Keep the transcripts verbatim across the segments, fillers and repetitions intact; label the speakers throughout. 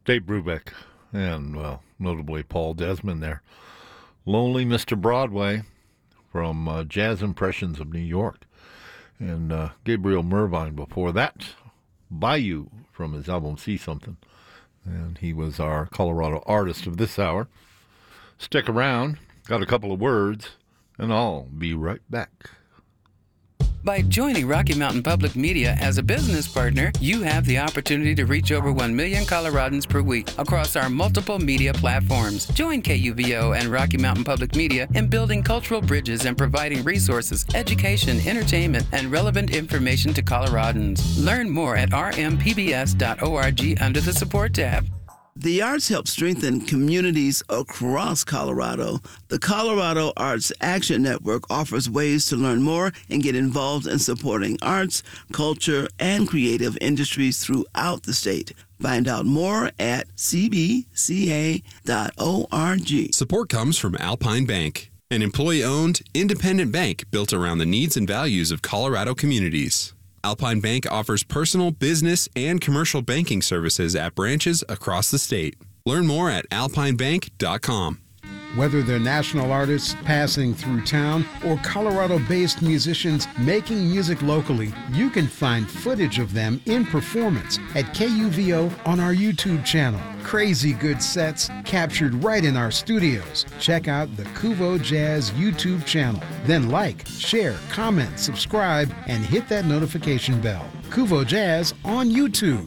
Speaker 1: Dave Brubeck and, well, notably Paul Desmond there. Lonely Mister Broadway from uh, Jazz Impressions of New York. And uh, Gabriel Mervine before that. Bayou from his album See Something. And he was our Colorado artist of this hour. Stick around. Got a couple of words, and I'll be right back.
Speaker 2: By joining Rocky Mountain Public Media as a business partner, you have the opportunity to reach over one million Coloradans per week across our multiple media platforms. Join K U V O and Rocky Mountain Public Media in building cultural bridges and providing resources, education, entertainment, and relevant information to Coloradans. Learn more at r m p b s dot org under the support tab.
Speaker 3: The arts help strengthen communities across Colorado. The Colorado Arts Action Network offers ways to learn more and get involved in supporting arts, culture, and creative industries throughout the state. Find out more at c b c a dot org.
Speaker 4: Support comes from Alpine Bank, an employee-owned, independent bank built around the needs and values of Colorado communities. Alpine Bank offers personal, business, and commercial banking services at branches across the state. Learn more at alpine bank dot com.
Speaker 5: Whether they're national artists passing through town or Colorado-based musicians making music locally, you can find footage of them in performance at K U V O on our YouTube channel. Crazy good sets captured right in our studios. Check out the Kuvo Jazz YouTube channel. Then like, share, comment, subscribe, and hit that notification bell. Kuvo Jazz on YouTube.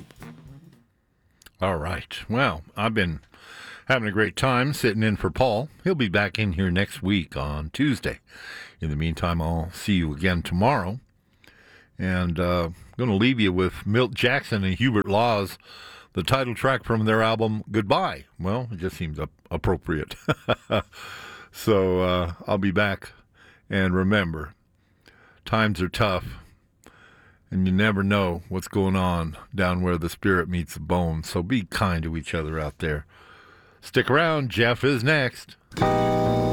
Speaker 1: All right. Well, I've been having a great time sitting in for Paul. He'll be back in here next week on Tuesday. In the meantime, I'll see you again tomorrow. And uh, I'm going to leave you with Milt Jackson and Hubert Laws, the title track from their album, Goodbye. Well, it just seems ap- appropriate. so uh, I'll be back. And remember, times are tough. And you never know what's going on down where the spirit meets the bone. So be kind to each other out there. Stick around. Jeff is next.